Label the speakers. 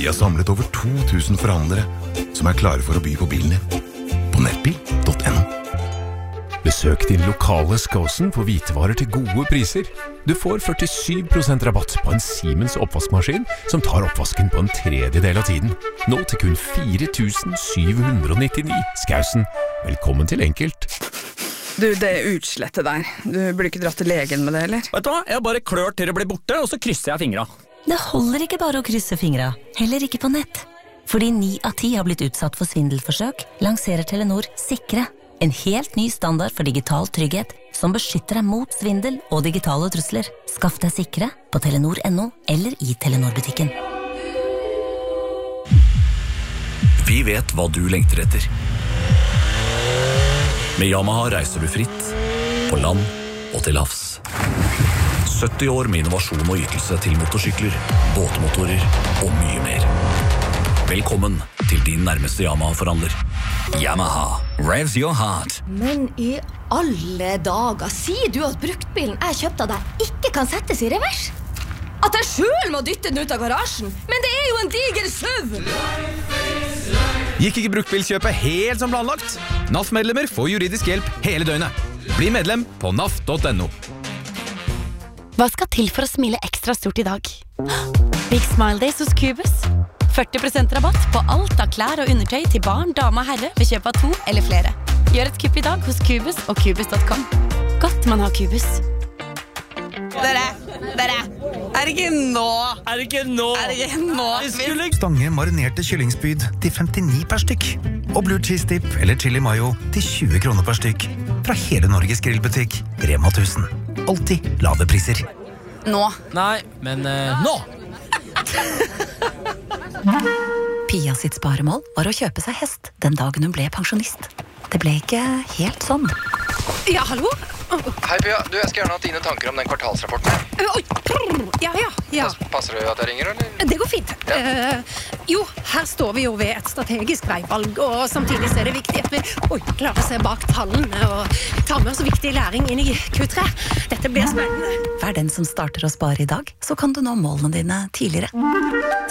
Speaker 1: Vi har samlet over 2000 forhandlere som er klare for å by på bilen din. På nettbil.no.
Speaker 2: Besøk din lokale Skåsen for hvitevarer til gode priser. Du får 47% rabatt på en Siemens oppvaskmaskin som tar oppvasken på en tredjedel av tiden. Nå til kun 4799. Skåsen, velkommen til enkelt.
Speaker 3: Du, det utslettet der. Du burde ikke dratt til legen med det, eller?
Speaker 4: Vet du hva? Jeg bare klør til det blir borte, og så krysser jeg fingra.
Speaker 5: Det holder ikke bare å krysse fingra, heller ikke på nett. Fordi 9 av 10 har blitt utsatt for svindelforsøk, lanserer Telenor Sikre. En helt ny standard for digital trygghet som beskytter deg mot svindel og digitale trusler. Skaff deg Sikre på Telenor.no eller i Telenor-butikken.
Speaker 6: Vi vet hva du lengter etter. Med Yamaha reiser du fritt, på land og til havs. 70 år med innovasjon og ytelse til motorsykler, båtmotorer og mye mer. Velkommen til din nærmeste Yamaha-forhandler. Yamaha, revs your heart.
Speaker 7: Men i alle dager, sier du at bruktbilen jeg kjøpte av deg ikke kan settes i revers? At jeg selv må dytte den ut av garasjen? Men det er jo en diger SUV!
Speaker 8: Gikk ikke bruktbilkjøpet helt som planlagt? NAF-medlemmer får juridisk hjelp hele døgnet. Bli medlem på naf.no.
Speaker 9: Hva skal til for å smile ekstra stort i dag? Big Smile Days hos Cubus. 40% rabatt på alt av klær og undertøy til barn, dame og herre ved kjøp av 2 eller flere. Gjør et kupp i dag hos Cubus og Cubus.com. Godt man har Cubus.
Speaker 3: Dere, er det ikke nå?
Speaker 10: Stange marinerte kyllingspyd til 59 per stykk. Og blue cheese dip eller chili mayo til 20 kroner per stykk. Fra hele Norges grillbutikk, Rema 1000. Alltid lave priser.
Speaker 3: Nå.
Speaker 4: Nei, men nå!
Speaker 5: Pia sitt sparemål var å kjøpe seg hest den dagen hun ble pensjonist. Det ble ikke helt sånn.
Speaker 9: Ja, hallo?
Speaker 11: Hei Pia, du, jeg skal gjøre noen dine tanker om den kvartalsrapporten.
Speaker 9: Oi, ja.
Speaker 11: Passer det at jeg ringer, eller?
Speaker 9: Det går fint. Jo, her står vi jo ved et strategisk veivalg, og samtidig så er det viktig at vi klarer å se bak tallene og ta med oss viktig læring inn i Q3. Dette blir spennende.
Speaker 5: Vær den som starter å spare i dag, så kan du nå målene dine tidligere.